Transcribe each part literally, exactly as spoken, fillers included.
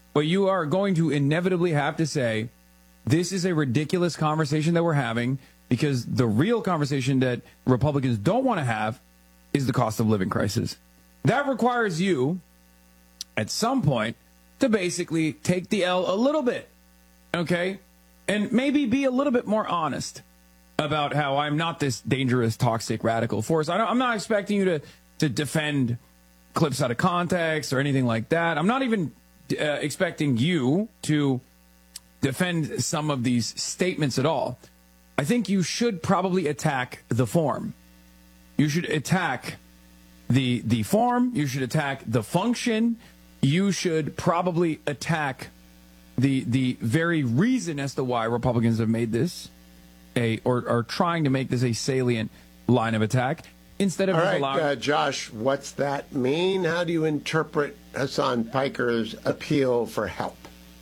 but you are going to inevitably have to say, this is a ridiculous conversation that we're having, because the real conversation that Republicans don't want to have is the cost of living crisis. That requires you, at some point, to basically take the L a little bit, okay? And maybe be a little bit more honest about how I'm not this dangerous, toxic, radical force. I don't, I'm not expecting you to, to defend clips out of context or anything like that. I'm not even uh, expecting you to defend some of these statements at all. I think you should probably attack the form. You should attack the the form. You should attack the function. You should probably attack the the very reason as to why Republicans have made this a or are trying to make this a salient line of attack instead of all right, allowing. Uh, Josh, what's that mean? How do you interpret Hasan Piker's appeal for help?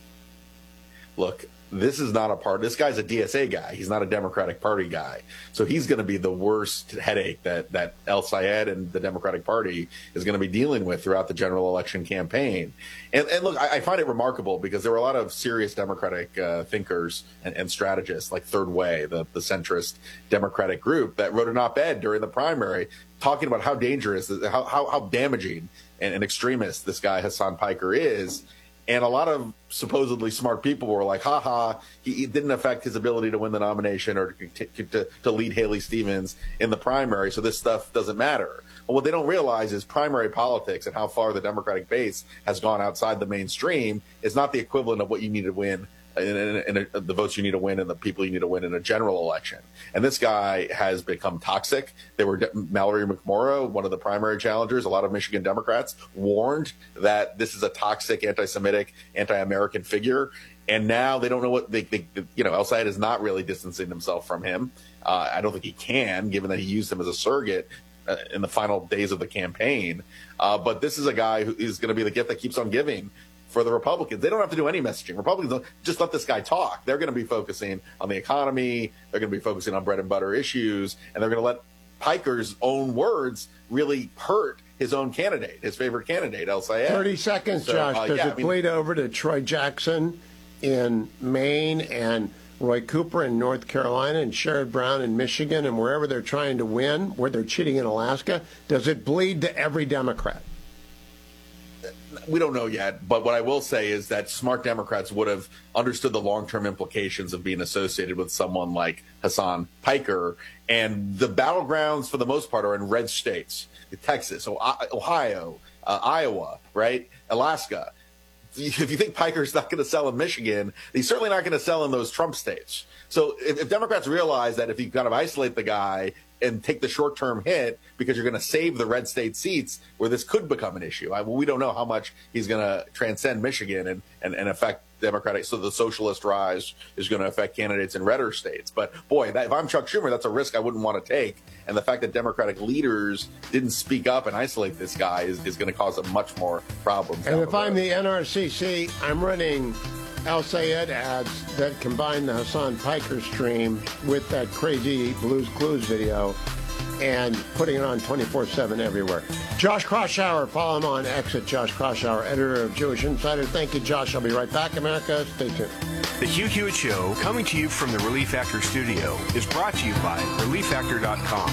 Look, this is not a part. This guy's a D S A guy. He's not a Democratic Party guy. So he's going to be the worst headache that, that El-Sayed and the Democratic Party is going to be dealing with throughout the general election campaign. And, and look, I, I find it remarkable because there were a lot of serious Democratic uh, thinkers and, and strategists like Third Way, the, the centrist Democratic group, that wrote an op-ed during the primary talking about how dangerous, how, how, how damaging and an extremist this guy Hasan Piker is. And a lot of supposedly smart people were like, ha ha, he, it didn't affect his ability to win the nomination or to, to, to lead Haley Stevens in the primary, so this stuff doesn't matter. But what they don't realize is primary politics and how far the Democratic base has gone outside the mainstream is not the equivalent of what you need to win in, in, in a, the votes you need to win and the people you need to win in a general election. And this guy has become toxic. There were Mallory McMorrow, one of the primary challengers. A lot of Michigan Democrats warned that this is a toxic, anti-Semitic, anti-American figure. And now they don't know what they, they you know, El-Sayed is not really distancing himself from him. Uh, I don't think he can, given that he used him as a surrogate uh, in the final days of the campaign. Uh, but this is a guy who is going to be the gift that keeps on giving for the Republicans. They don't have to do any messaging. Republicans don't just let this guy talk. They're going to be focusing on the economy. They're going to be focusing on bread and butter issues. And they're going to let Piker's own words really hurt his own candidate, his favorite candidate, El-Sayed. thirty seconds, so, Josh. Uh, Does yeah, it I mean, bleed over to Troy Jackson in Maine and Roy Cooper in North Carolina and Sherrod Brown in Michigan and wherever they're trying to win, where they're cheating in Alaska? Does it bleed to every Democrat? We don't know yet, but what I will say is that smart Democrats would have understood the long-term implications of being associated with someone like Hasan Piker. And the battlegrounds, for the most part, are in red states: Texas, Ohio, uh, Iowa, right, Alaska. If you think Piker's not going to sell in Michigan, he's certainly not going to sell in those Trump states. So if, if Democrats realize that if you kind of isolate the guy and take the short-term hit because you're going to save the red state seats where this could become an issue. I, well, we don't know how much he's going to transcend Michigan and, and, and affect Democratic. So the socialist rise is going to affect candidates in redder states. But, boy, that, if I'm Chuck Schumer, that's a risk I wouldn't want to take. And the fact that Democratic leaders didn't speak up and isolate this guy is, is going to cause a much more problems. And if I'm the N R C C, I'm running El-Sayed ads that combine the Hasan Piker stream with that crazy Blues Clues video and putting it on twenty-four seven everywhere. Josh Kraushaar, follow him on X at Josh Kraushaar, editor of Jewish Insider. Thank you, Josh. I'll be right back, America. Stay tuned. The Hugh Hewitt Show, coming to you from the Relief Factor studio, is brought to you by relief factor dot com.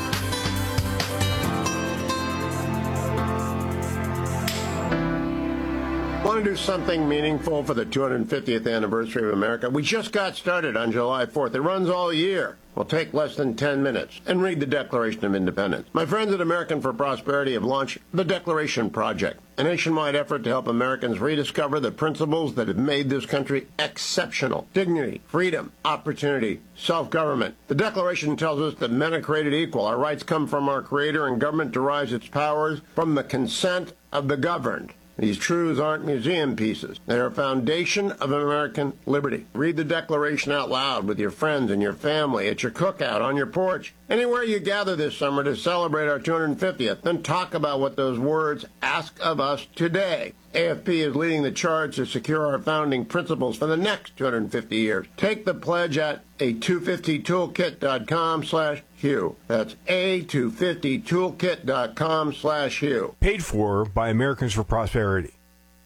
Want to do something meaningful for the two hundred fiftieth anniversary of America? We just got started on July fourth. It runs all year. Will take less than ten minutes. And read the Declaration of Independence. My friends at American for Prosperity have launched the Declaration Project, a nationwide effort to help Americans rediscover the principles that have made this country exceptional. Dignity, freedom, opportunity, self-government. The Declaration tells us that men are created equal. Our rights come from our Creator, and government derives its powers from the consent of the governed. These truths aren't museum pieces. They are a foundation of American liberty. Read the Declaration out loud with your friends and your family, at your cookout, on your porch, anywhere you gather this summer to celebrate our two hundred fiftieth. Then talk about what those words ask of us today. A F P is leading the charge to secure our founding principles for the next two hundred fifty years. Take the pledge at a two fifty toolkit dot com slash Hugh. That's a two fifty toolkit dot com slash Hugh. Paid for by Americans for Prosperity.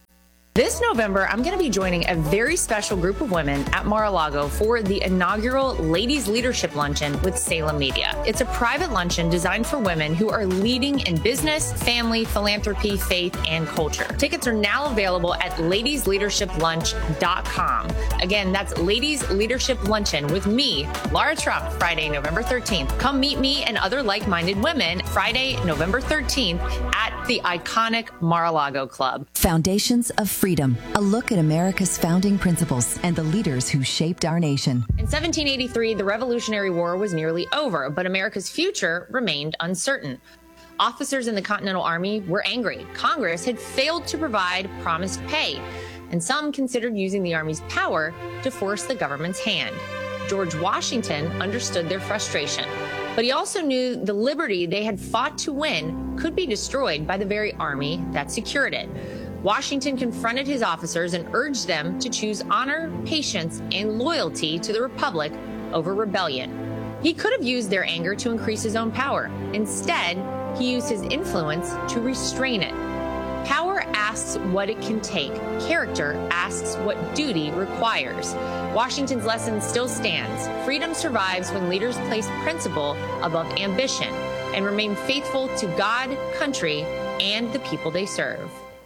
This November, I'm going to be joining a very special group of women at Mar-a-Lago for the inaugural Ladies Leadership Luncheon with Salem Media. It's a private luncheon designed for women who are leading in business, family, philanthropy, faith, and culture. Tickets are now available at ladies leadership lunch dot com. Again, that's Ladies Leadership Luncheon with me, Laura Trump, Friday, November thirteenth. Come meet me and other like-minded women Friday, November thirteenth at the iconic Mar-a-Lago Club. Foundations of Freedom, a look at America's founding principles and the leaders who shaped our nation. In seventeen eighty-three, the Revolutionary War was nearly over, but America's future remained uncertain. Officers in the Continental Army were angry. Congress had failed to provide promised pay, and some considered using the Army's power to force the government's hand. George Washington understood their frustration, but he also knew the liberty they had fought to win could be destroyed by the very army that secured it. Washington confronted his officers and urged them to choose honor, patience, and loyalty to the Republic over rebellion. He could have used their anger to increase his own power. Instead, he used his influence to restrain it. Power asks what it can take. Character asks what duty requires. Washington's lesson still stands. Freedom survives when leaders place principle above ambition and remain faithful to God, country, and the people they serve.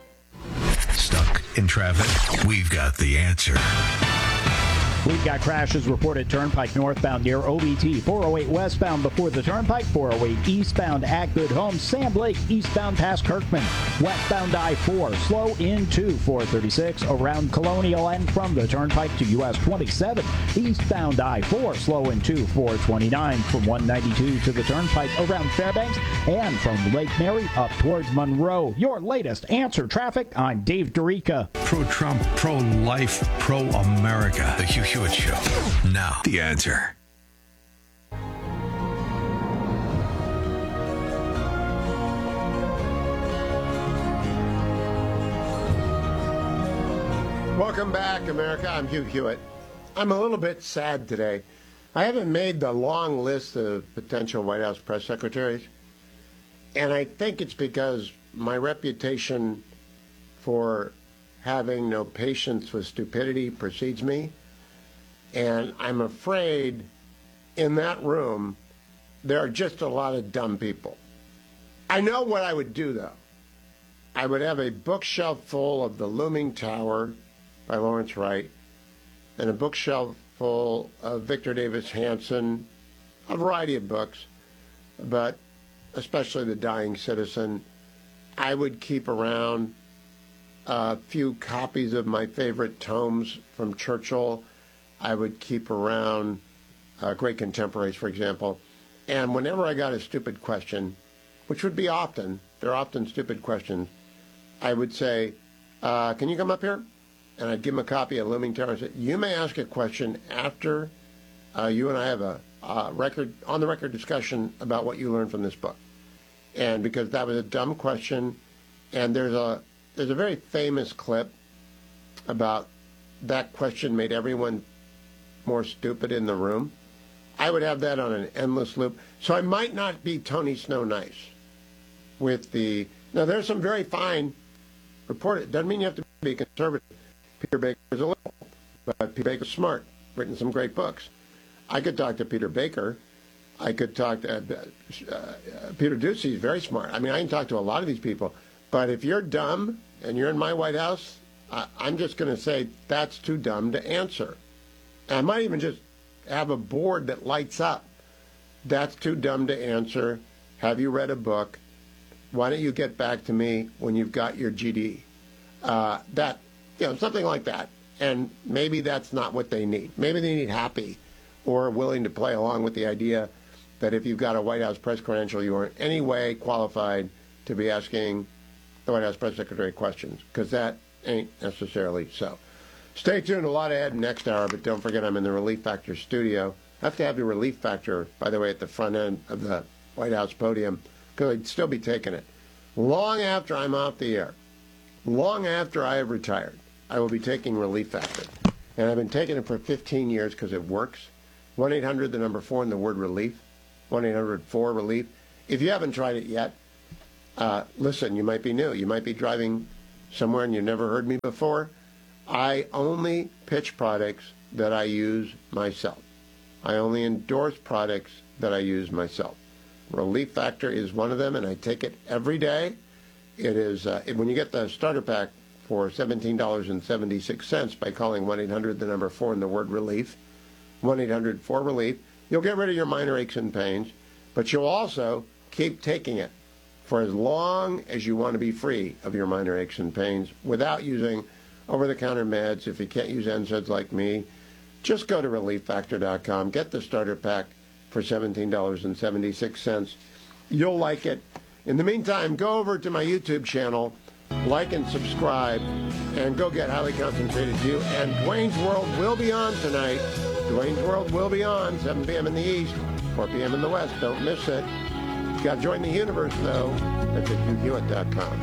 Stuck in traffic? We've got the answer. We've got crashes reported Turnpike northbound near O B T, four oh eight westbound before the Turnpike, four oh eight eastbound at Good Homes, Sam Lake eastbound past Kirkman, westbound I four, slow into four thirty-six around Colonial and from the Turnpike to U S twenty-seven, eastbound I four, slow into four twenty-nine from one ninety-two to the Turnpike around Fairbanks and from Lake Mary up towards Monroe. Your latest Answer Traffic, I'm Dave Dorica. Pro-Trump, pro-life, pro-America. The Hugh Hewitt Show. Now, the answer. Welcome back, America. I'm Hugh Hewitt. I'm a little bit sad today. I haven't made the long list of potential White House press secretaries, and I think it's because my reputation for having no patience with stupidity precedes me. And I'm afraid in that room, there are just a lot of dumb people. I know what I would do, though. I would have a bookshelf full of The Looming Tower by Lawrence Wright and a bookshelf full of Victor Davis Hanson, a variety of books, but especially The Dying Citizen. I would keep around a few copies of my favorite tomes from Churchill. I would keep around uh, Great Contemporaries, for example. And whenever I got a stupid question, which would be often, they're often stupid questions, I would say, uh, can you come up here? And I'd give him a copy of Looming Tower and say, you may ask a question after uh, you and I have a uh, record, on-the-record discussion about what you learned from this book. And because that was a dumb question, and there's a there's a very famous clip about that question made everyone more stupid in the room. I would have that on an endless loop. So I might not be Tony Snow nice with the... Now, there's some very fine reported. Doesn't mean you have to be conservative. Peter Baker is a liberal, but Peter Baker's smart, written some great books. I could talk to Peter Baker. I could talk to... Uh, uh, Peter Doocy is very smart. I mean, I can talk to a lot of these people. But if you're dumb and you're in my White House, I, I'm just going to say that's too dumb to answer. I might even just have a board that lights up. That's too dumb to answer. Have you read a book? Why don't you get back to me when you've got your G D? Uh, that, you know, something like that. And maybe that's not what they need. Maybe they need happy or willing to play along with the idea that if you've got a White House press credential, you are in any way qualified to be asking the White House press secretary questions, because that ain't necessarily so. Stay tuned. A lot ahead next hour, but don't forget I'm in the Relief Factor studio. I have to have the Relief Factor, by the way, at the front end of the White House podium, because I'd still be taking it. Long after I'm off the air, long after I have retired, I will be taking Relief Factor. And I've been taking it for fifteen years because it works. one eight hundred, the number four, and the word relief. one eight hundred four relief. If you haven't tried it yet, uh, listen, you might be new. You might be driving somewhere and you never heard me before, I only pitch products that I use myself. I only endorse products that I use myself. Relief Factor is one of them, and I take it every day. It is uh, when you get the starter pack for seventeen dollars and seventy-six cents by calling one eight hundred, the number four, and the word relief, one eight hundred four relief, you'll get rid of your minor aches and pains, but you'll also keep taking it for as long as you want to be free of your minor aches and pains without using over-the-counter meds. If you can't use N SAIDs like me, just go to relief factor dot com, get the starter pack for seventeen dollars and seventy-six cents. You'll like it. In the meantime, go over to my YouTube channel, like and subscribe, and go get Highly Concentrated Q. And Dwayne's World will be on tonight. Dwayne's World will be on, seven p.m. in the East, four p.m. in the West. Don't miss it. You got to join the universe, though. That's at hugh hewitt dot com.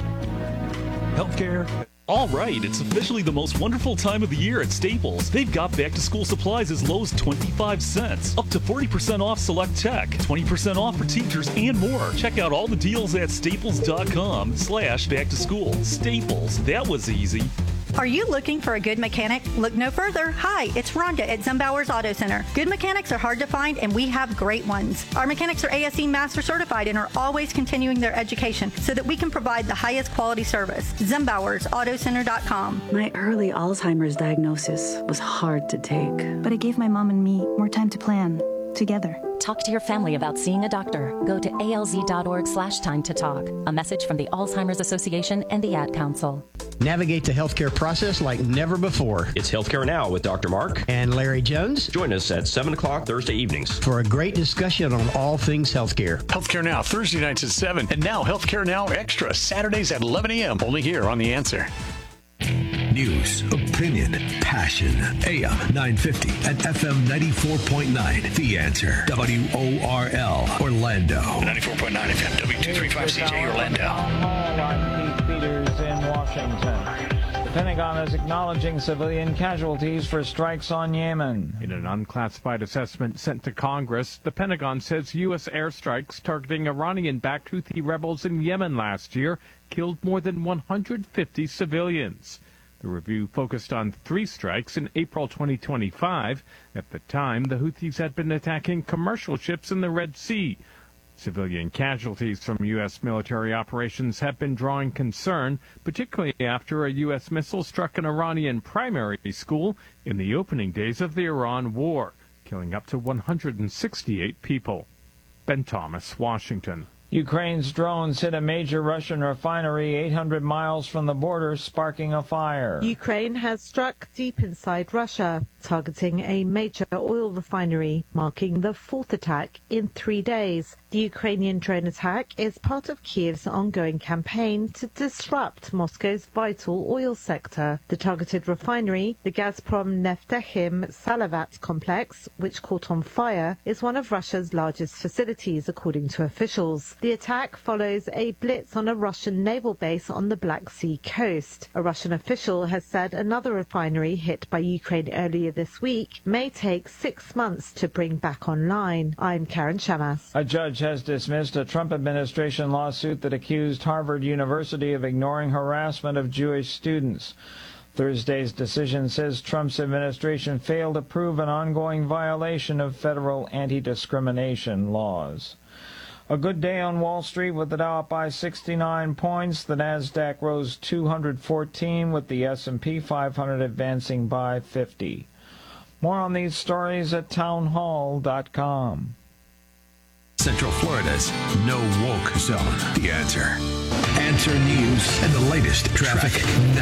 Healthcare. All right, it's officially the most wonderful time of the year at Staples. They've got back-to-school supplies as low as twenty-five cents, up to forty percent off select tech, twenty percent off for teachers, and more. Check out all the deals at staples dot com slash back-to-school. Staples, that was easy. Are you looking for a good mechanic? Look no further. Hi, it's Rhonda at Zumbauer's Auto Center. Good mechanics are hard to find, and we have great ones. Our mechanics are A S E Master Certified and are always continuing their education so that we can provide the highest quality service. Zumbauers Auto Center dot com. My early Alzheimer's diagnosis was hard to take, but it gave my mom and me more time to plan together. Talk to your family about seeing a doctor. Go to A L Z dot org slash time to talk. A message from the Alzheimer's Association and the Ad Council. Navigate the healthcare process like never before. It's Healthcare Now with Doctor Mark and Larry Jones. Join us at seven o'clock Thursday evenings for a great discussion on all things healthcare. Healthcare Now, Thursday nights at seven, and now Healthcare Now Extra, Saturdays at eleven a.m. Only here on The Answer. News, opinion, passion. A M nine fifty and F M ninety-four point nine. The Answer. W O R L, Orlando. ninety-four point nine F M, W two thirty-five C J, Orlando. I'm Keith Peters in Washington. The Pentagon is acknowledging civilian casualties for strikes on Yemen. In an unclassified assessment sent to Congress, the Pentagon says U S airstrikes targeting Iranian-backed Houthi rebels in Yemen last year killed more than one hundred fifty civilians. The review focused on three strikes in April twenty twenty-five. At the time, the Houthis had been attacking commercial ships in the Red Sea. Civilian casualties from U S military operations have been drawing concern, particularly after a U S missile struck an Iranian primary school in the opening days of the Iran war, killing up to one hundred sixty-eight people. Ben Thomas, Washington. Ukraine's drones hit a major Russian refinery eight hundred miles from the border, sparking a fire. Ukraine has struck deep inside Russia, targeting a major oil refinery, marking the fourth attack in three days. The Ukrainian drone attack is part of Kiev's ongoing campaign to disrupt Moscow's vital oil sector. The targeted refinery, the Gazprom Neftechim Salavat complex, which caught on fire, is one of Russia's largest facilities, according to officials. The attack follows a blitz on a Russian naval base on the Black Sea coast. A Russian official has said another refinery hit by Ukraine earlier this week may take six months to bring back online. I'm Karen Shamas. A judge has dismissed a Trump administration lawsuit that accused Harvard University of ignoring harassment of Jewish students. Thursday's decision says Trump's administration failed to prove an ongoing violation of federal anti-discrimination laws. A good day on Wall Street with the Dow up by sixty-nine points. The Nasdaq rose two hundred fourteen with the S and P five hundred advancing by fifty. More on these stories at town hall dot com. Central Florida's no woke zone. The Answer. Answer News and the latest traffic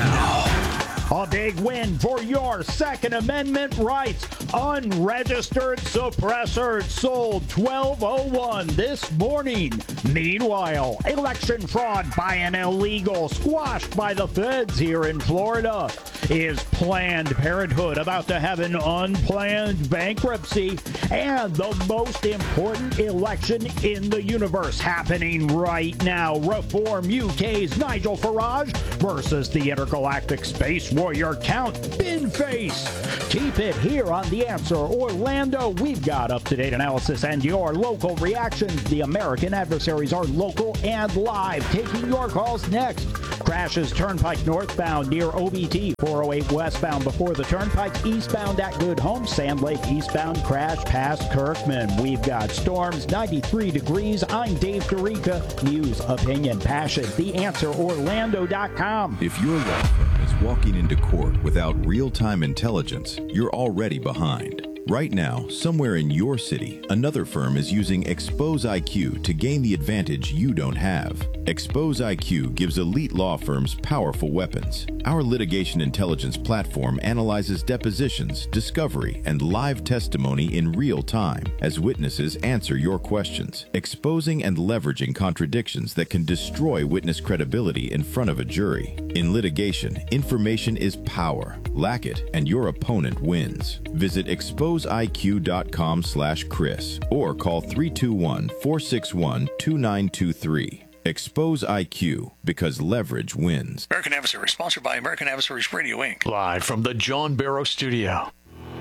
now. A big win for your Second Amendment rights. Unregistered suppressors sold twelve oh one this morning. Meanwhile, election fraud by an illegal squashed by the feds here in Florida. Is Planned Parenthood about to have an unplanned bankruptcy? And the most important election in the universe happening right now. Reform U K's Nigel Farage versus the intergalactic space warrior Count Binface. Keep it here on The Answer Orlando. We've got up-to-date analysis and your local reactions. The American adversaries are local and live. Taking your calls next. Crashes Turnpike northbound near O B T. four oh eight westbound before the Turnpike. Eastbound at Good Hope. Sand Lake eastbound crash past Kirkman. We've got storms, ninety-three degrees. I'm Dave Dorica. News, opinion, passion. the answer orlando dot com. If your law firm is walking into court without real-time intelligence, you're already behind. Right now, somewhere in your city, another firm is using Expose I Q to gain the advantage you don't have. Expose I Q gives elite law firms powerful weapons. Our litigation intelligence platform analyzes depositions, discovery, and live testimony in real time as witnesses answer your questions, exposing and leveraging contradictions that can destroy witness credibility in front of a jury. In litigation, information is power. Lack it, and your opponent wins. Visit expose I Q dot com slash Chris or call three two one, four six one, two nine two three. Expose I Q, because leverage wins. American Adversary, sponsored by American Adversaries Radio, Incorporated. Live from the John Barrow Studio.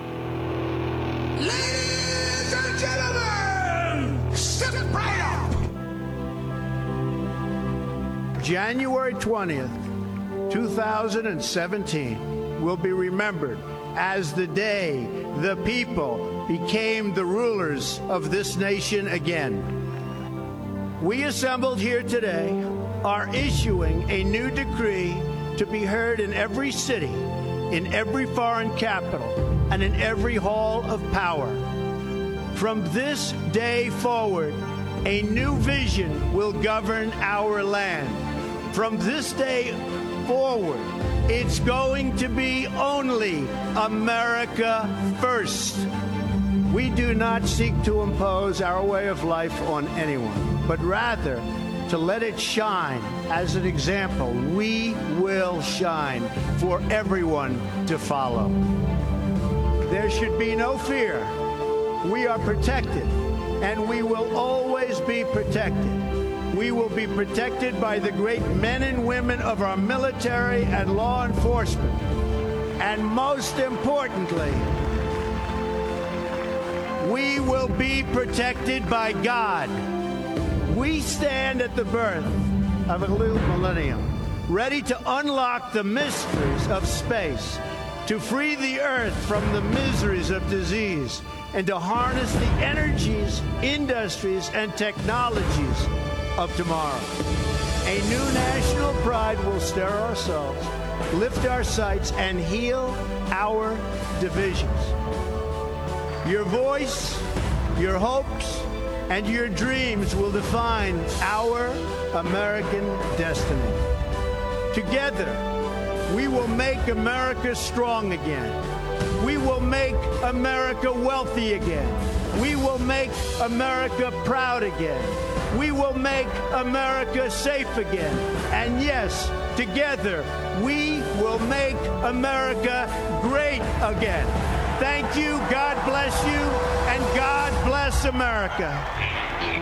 Ladies and gentlemen, step right up. January twentieth, two thousand seventeen will be remembered as the day the people became the rulers of this nation again. We assembled here today are issuing a new decree to be heard in every city, in every foreign capital, and in every hall of power. From this day forward, a new vision will govern our land. From this day forward, it's going to be only America first. We do not seek to impose our way of life on anyone, but rather to let it shine as an example. We will shine for everyone to follow. There should be no fear. We are protected, and we will always be protected. We will be protected by the great men and women of our military and law enforcement. And most importantly, we will be protected by God. We stand at the birth of a new millennium, ready to unlock the mysteries of space, to free the earth from the miseries of disease, and to harness the energies, industries, and technologies of tomorrow. A new national pride will stir our souls, lift our sights, and heal our divisions. Your voice, your hopes, and your dreams will define our American destiny. Together, we will make America strong again. We will make America wealthy again. We will make America proud again. We will make America safe again. And yes, together, we will make America great again. Thank you, God bless you, and God bless America.